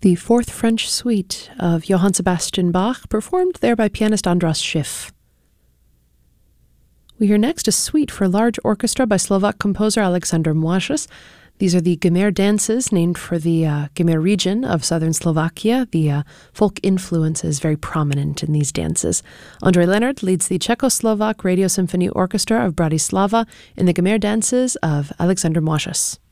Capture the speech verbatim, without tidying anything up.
The Fourth French Suite of Johann Sebastian Bach, performed there by pianist Andras Schiff. We hear next a suite for large orchestra by Slovak composer Alexander Moisius. These are the Gemer dances, named for the uh, Gemer region of southern Slovakia. The uh, folk influence is very prominent in these dances. Andrej Leonard leads the Czechoslovak Radio Symphony Orchestra of Bratislava in the Gemer dances of Alexander Moisius.